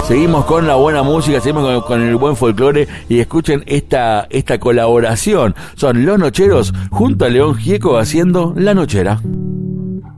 Seguimos con la buena música, seguimos con el buen folclore y escuchen esta colaboración. Son Los Nocheros junto a León Gieco haciendo La Nochera.